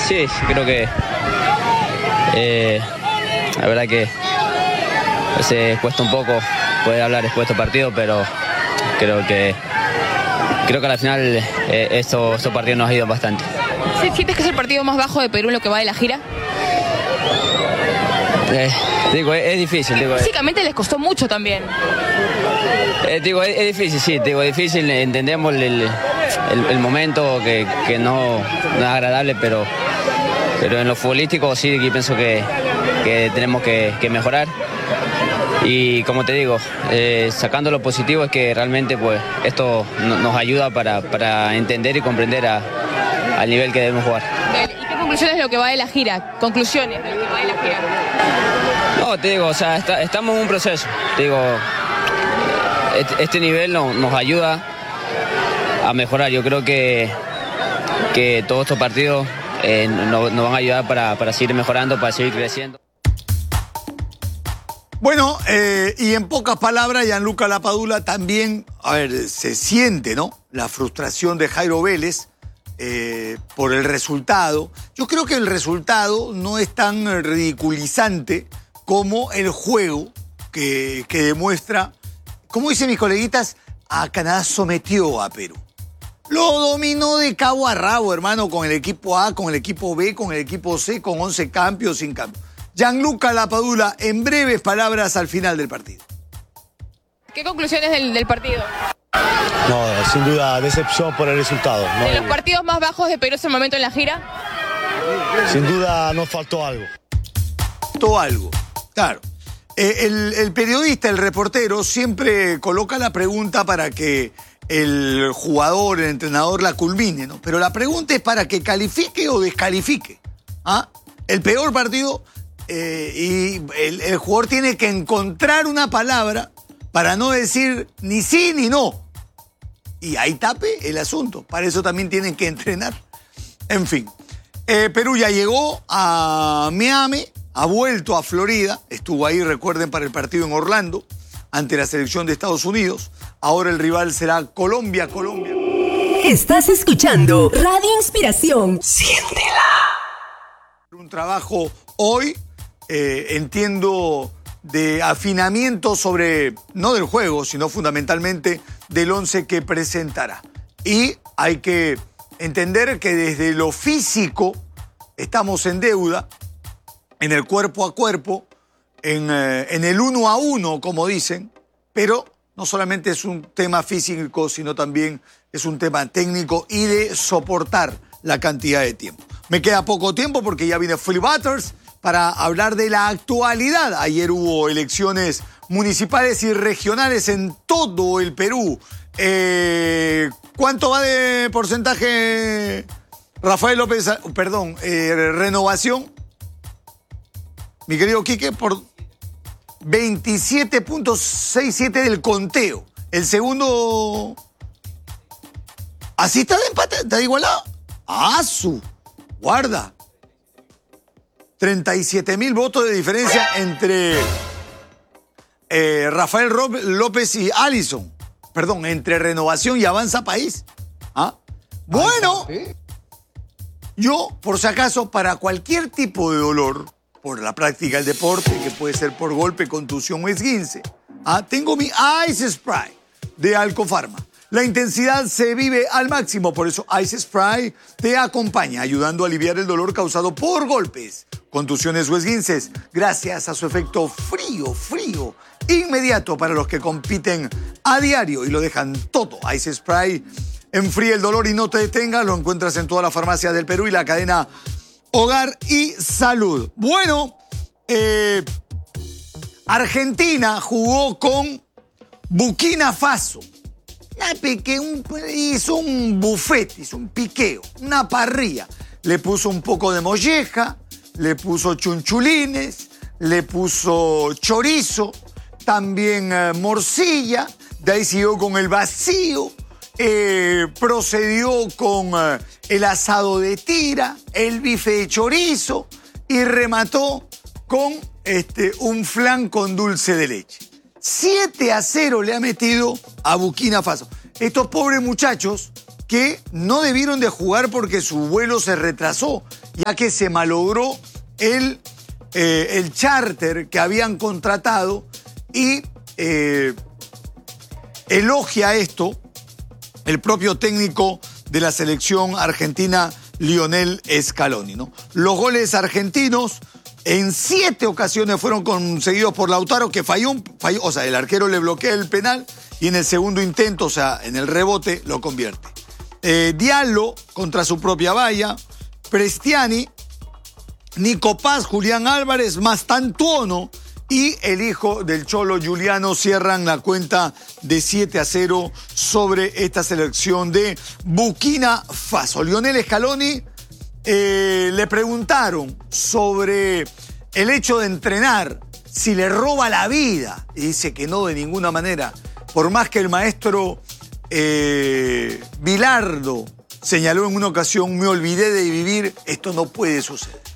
Sí, creo que la verdad que a veces cuesta un poco poder hablar después de estos partidos, pero creo que a la final estos partidos nos han ido bastante. ¿Sientes que es el partido más bajo de Perú en lo que va de la gira? Es difícil. Físicamente les costó mucho también. Es difícil, sí, es difícil, entendemos el momento que no es agradable, pero en lo futbolístico sí que pienso que tenemos que mejorar. Y como te digo, sacando lo positivo es que realmente pues esto nos ayuda para entender y comprender al nivel que debemos jugar. ¿Y qué conclusiones de lo que va de la gira? Conclusiones de lo que va de la gira. No, te digo, o sea, estamos en un proceso. Te digo, este nivel nos ayuda a mejorar. Yo creo que todos estos partidos nos van a ayudar para seguir mejorando, para seguir creciendo. Bueno, y en pocas palabras, Gianluca Lapadula también, se siente, ¿no?, la frustración de Jairo Vélez por el resultado. Yo creo que el resultado no es tan ridiculizante como el juego que demuestra, como dicen mis coleguitas, a Canadá sometió a Perú. Lo dominó de cabo a rabo, hermano, con el equipo A, con el equipo B, con el equipo C, con 11 cambios, sin cambio. Gianluca Lapadula, en breves palabras al final del partido. ¿Qué conclusiones del partido? No, sin duda, decepción por el resultado. No, ¿De los partidos más bajos de Perú hasta el momento en la gira? Sin duda nos faltó algo. Faltó algo, claro. El periodista, el reportero, siempre coloca la pregunta para que el jugador, el entrenador la culmine, ¿no? Pero la pregunta es para que califique o descalifique. ¿Ah? El peor partido, y el jugador tiene que encontrar una palabra para no decir ni sí ni no. Y ahí tape el asunto. Para eso también tienen que entrenar. En fin, Perú ya llegó a Miami, ha vuelto a Florida, estuvo ahí, recuerden, para el partido en Orlando, ante la selección de Estados Unidos. Ahora el rival será Colombia. Estás escuchando Radio Inspiración. Siéntela. Un trabajo hoy, entiendo, de afinamiento sobre, no del juego, sino fundamentalmente del 11 que presentará. Y hay que entender que desde lo físico estamos en deuda, en el cuerpo a cuerpo, en el 1 a 1, como dicen, pero no solamente es un tema físico, sino también es un tema técnico y de soportar la cantidad de tiempo. Me queda poco tiempo porque ya viene Philip Butters para hablar de la actualidad. Ayer hubo elecciones municipales y regionales en todo el Perú. ¿Cuánto va de porcentaje, Rafael López? Perdón, Renovación. Mi querido Quique, por 27.67 del conteo. El segundo... ¿Así está de empate? ¿Está igualado? ¡Asu! Guarda. 37.000 votos de diferencia entre Rafael López y Allison. Perdón, entre Renovación y Avanza País. ¿Ah? Bueno, yo, por si acaso, para cualquier tipo de dolor, por la práctica del deporte, que puede ser por golpe, contusión o esguince, tengo mi Ice Spray de Alcofarma. La intensidad se vive al máximo, por eso Ice Spray te acompaña, ayudando a aliviar el dolor causado por golpes, contusiones o esguinces, gracias a su efecto frío, inmediato para los que compiten a diario y lo dejan todo. Ice Spray enfría el dolor y no te detenga, lo encuentras en todas las farmacias del Perú y la cadena Hogar y Salud. Bueno, Argentina jugó con Burkina Faso. Hizo un buffet, hizo un piqueo, una parrilla. Le puso un poco de molleja, le puso chunchulines, le puso chorizo, también morcilla. De ahí siguió con el vacío. Procedió con el asado de tira, el bife de chorizo y remató con un flan con dulce de leche. 7-0 le ha metido a Burkina Faso. Estos pobres muchachos que no debieron de jugar porque su vuelo se retrasó ya que se malogró el charter que habían contratado y elogia esto el propio técnico de la selección argentina, Lionel Scaloni, ¿no? Los goles argentinos en 7 ocasiones fueron conseguidos por Lautaro, que falló, o sea, el arquero le bloquea el penal y en el segundo intento, o sea, en el rebote, lo convierte. Diallo contra su propia valla, Prestiani, Nico Paz, Julián Álvarez, Mastantuono y el hijo del Cholo, Juliano, cierran la cuenta de 7-0 sobre esta selección de Burkina Faso. Lionel Scaloni le preguntaron sobre el hecho de entrenar, si le roba la vida, y dice que no, de ninguna manera. Por más que el maestro Bilardo señaló en una ocasión, me olvidé de vivir, esto no puede suceder.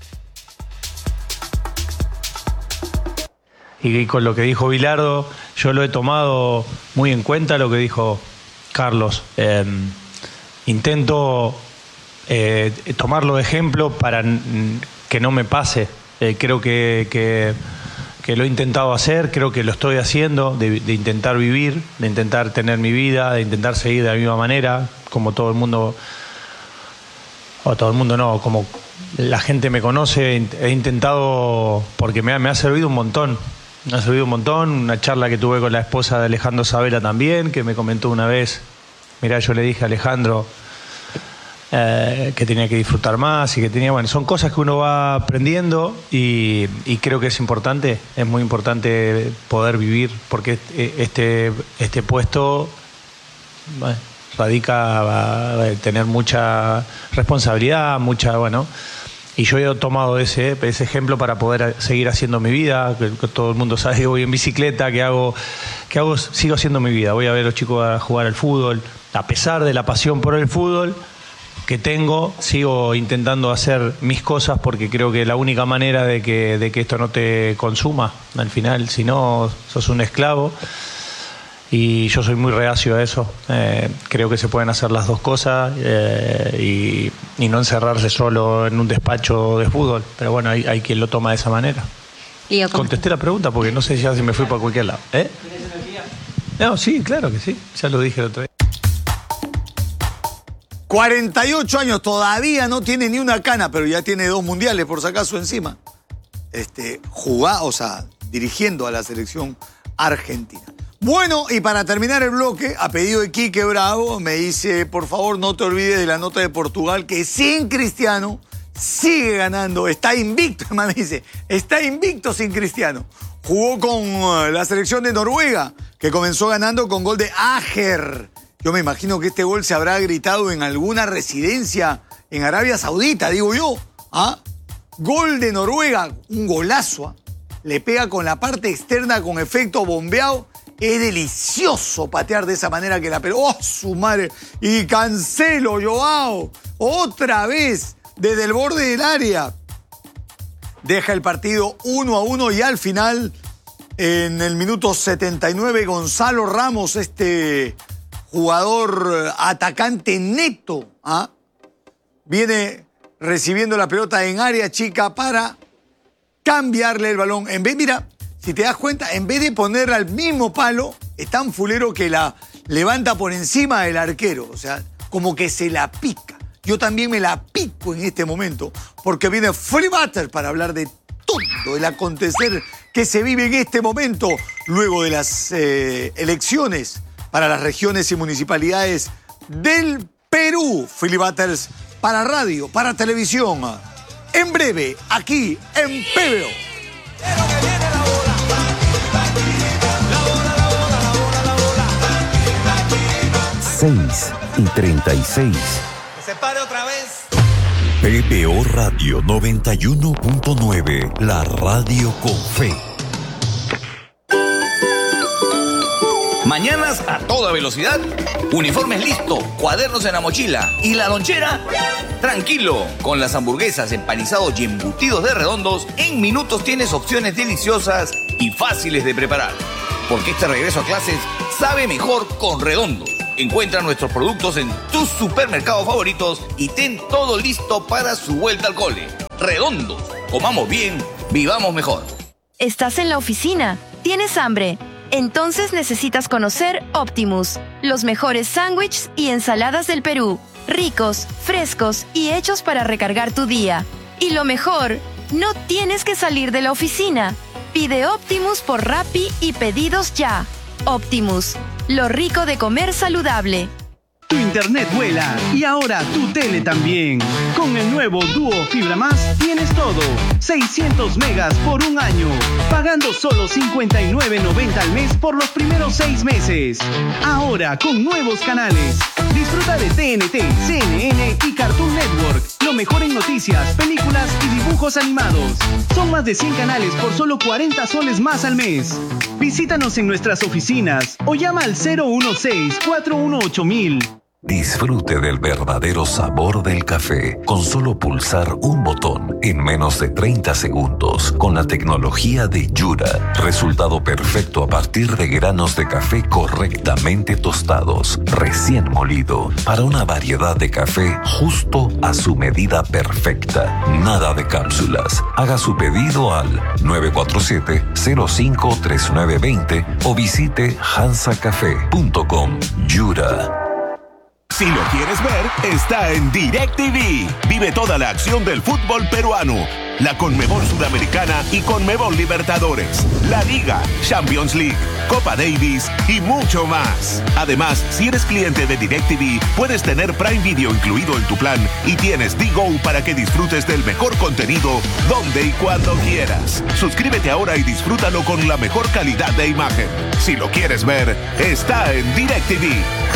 Y con lo que dijo Bilardo, yo lo he tomado muy en cuenta lo que dijo Carlos. Intento tomarlo de ejemplo para que no me pase. Creo que lo he intentado hacer, creo que lo estoy haciendo, de intentar vivir, de intentar tener mi vida, de intentar seguir de la misma manera, como todo el mundo, o todo el mundo no, como la gente me conoce. He intentado, porque me ha servido un montón. Me ha servido un montón, una charla que tuve con la esposa de Alejandro Sabela también, que me comentó una vez, mirá, yo le dije a Alejandro que tenía que disfrutar más y que tenía, bueno, son cosas que uno va aprendiendo y creo que es importante, es muy importante poder vivir, porque este puesto radica tener mucha responsabilidad, bueno. Y yo he tomado ese ejemplo para poder seguir haciendo mi vida, que todo el mundo sabe que voy en bicicleta, sigo haciendo mi vida. Voy a ver a los chicos a jugar al fútbol. A pesar de la pasión por el fútbol que tengo, sigo intentando hacer mis cosas porque creo que la única manera de que esto no te consuma, al final, si no, sos un esclavo. Y yo soy muy reacio a eso. Creo que se pueden hacer las dos cosas y no encerrarse solo en un despacho de fútbol. Pero bueno, hay quien lo toma de esa manera. Contesté la pregunta porque no sé ya si me fui para cualquier lado. ¿Tienes energía? No, sí, claro que sí. Ya lo dije la otra vez. 48 años, todavía no tiene ni una cana, pero ya tiene 2 mundiales, por si acaso, encima. Dirigiendo a la selección argentina. Bueno, y para terminar el bloque, a pedido de Quique Bravo, me dice, por favor, no te olvides de la nota de Portugal, que sin Cristiano sigue ganando, está invicto, hermano, dice, está invicto sin Cristiano. Jugó con la selección de Noruega, que comenzó ganando con gol de Ajer. Yo me imagino que este gol se habrá gritado en alguna residencia en Arabia Saudita, digo yo. Gol de Noruega, un golazo. Le pega con la parte externa con efecto bombeado. Es delicioso patear de esa manera que la pelota. ¡Oh, su madre! Y Cancelo, Joao. Otra vez desde el borde del área. Deja el partido 1-1 y al final, en el minuto 79, Gonzalo Ramos, este jugador atacante neto, viene recibiendo la pelota en área chica para cambiarle el balón. Mira, si te das cuenta, en vez de ponerla al mismo palo, es tan fulero que la levanta por encima del arquero. O sea, como que se la pica. Yo también me la pico en este momento, porque viene Flibater para hablar de todo el acontecer que se vive en este momento, luego de las elecciones para las regiones y municipalidades del Perú. Flibaters para radio, para televisión. En breve, aquí en PBO. 6:36. Se pare otra vez. PBO Radio 91.9, la radio con fe. Mañanas a toda velocidad, uniformes listos, cuadernos en la mochila y la lonchera. Tranquilo, con las hamburguesas, empanizados y embutidos de Redondos, en minutos tienes opciones deliciosas y fáciles de preparar. Porque este regreso a clases sabe mejor con Redondos. Encuentra nuestros productos en tus supermercados favoritos y ten todo listo para su vuelta al cole. Redondos, comamos bien, vivamos mejor. ¿Estás en la oficina? ¿Tienes hambre? Entonces necesitas conocer Optimus, los mejores sándwiches y ensaladas del Perú, ricos, frescos y hechos para recargar tu día. Y lo mejor, no tienes que salir de la oficina. Pide Optimus por Rappi y pedidos ya. Optimus, lo rico de comer saludable. Tu internet vuela y ahora tu tele también. Con el nuevo Duo Fibra Más tienes todo. 600 megas por un año, pagando solo $59.90 al mes por los primeros 6 meses. Ahora con nuevos canales. Disfruta de TNT, CNN y Cartoon Network. Lo mejor en noticias, películas y dibujos animados. Son más de 100 canales por solo 40 soles más al mes. Visítanos en nuestras oficinas o llama al 016-418-1000. Disfrute del verdadero sabor del café con solo pulsar un botón en menos de 30 segundos con la tecnología de Yura. Resultado perfecto a partir de granos de café correctamente tostados, recién molido, para una variedad de café justo a su medida perfecta. Nada de cápsulas. Haga su pedido al 947-053920 o visite hansacafé.com. Yura. Si lo quieres ver, está en DirecTV. Vive toda la acción del fútbol peruano, la Conmebol Sudamericana y Conmebol Libertadores, la Liga, Champions League, Copa Davis y mucho más. Además, si eres cliente de DirecTV, puedes tener Prime Video incluido en tu plan y tienes DGO para que disfrutes del mejor contenido donde y cuando quieras. Suscríbete ahora y disfrútalo con la mejor calidad de imagen. Si lo quieres ver, está en DirecTV.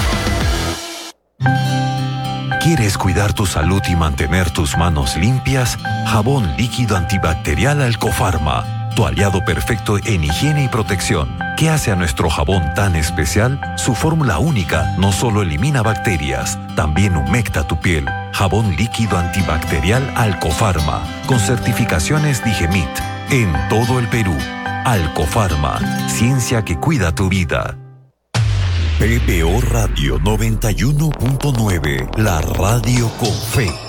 ¿Quieres cuidar tu salud y mantener tus manos limpias? Jabón líquido antibacterial Alcofarma, tu aliado perfecto en higiene y protección. ¿Qué hace a nuestro jabón tan especial? Su fórmula única no solo elimina bacterias, también humecta tu piel. Jabón líquido antibacterial Alcofarma, con certificaciones Digemit, en todo el Perú. Alcofarma, ciencia que cuida tu vida. PPO Radio 91.9, la radio con fe.